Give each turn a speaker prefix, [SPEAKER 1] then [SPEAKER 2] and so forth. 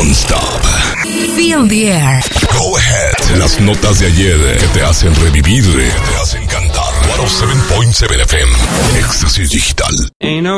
[SPEAKER 1] Non-stop.
[SPEAKER 2] Feel the air.
[SPEAKER 1] Go ahead. Las notas de ayer que te hacen revivir, que te hacen cantar. 107.7 FM. Éxtasis Digital.
[SPEAKER 3] Ain't no